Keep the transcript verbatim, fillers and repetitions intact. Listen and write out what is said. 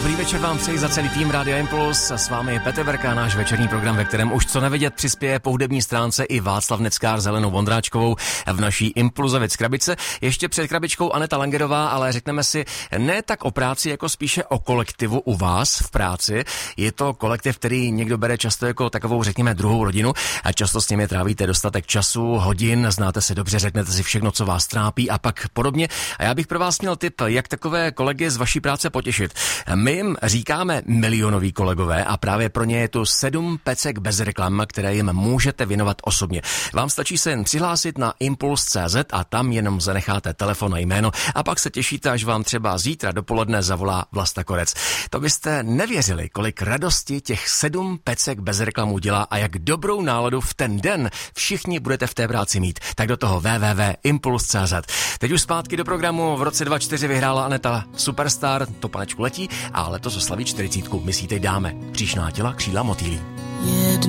Dobrý večer vám přeji za celý tým Rádia Impuls. S vámi je Petr Verka, náš večerní program, ve kterém už co nevidět přispěje po hudební stránce i Václav Neckář s Helenou Vondráčkovou v naší Impulzovic krabice. Ještě před krabičkou Aneta Langerová, ale řekneme si ne tak o práci, jako spíše o kolektivu u vás v práci. Je to kolektiv, který někdo bere často jako takovou, řekněme, druhou rodinu a často s nimi trávíte dostatek času, hodin, znáte se dobře, řeknete si všechno, co vás trápí a pak podobně. A já bych pro vás měl tip, jak takové kolegy z vaší práce potěšit. My jim říkáme milionoví kolegové a právě pro ně je tu sedm pecek bez reklam, které jim můžete věnovat osobně. Vám stačí se jen přihlásit na impuls tečka cé zet a tam jenom zanecháte telefon a jméno a pak se těšíte, až vám třeba zítra dopoledne zavolá Vlasta Korec. To byste nevěřili, kolik radosti těch sedm pecek bez reklamů dělá a jak dobrou náladu v ten den všichni budete v té práci mít. Tak do toho w w w tečka impuls tečka cé zet. Teď už zpátky do programu. V roce dva tisíce čtyři vyhrála Aneta Superstar, to panečku letí, a letos oslaví čtyřicítku. My si ji teď dáme. Příšná těla, křídla, motýlí.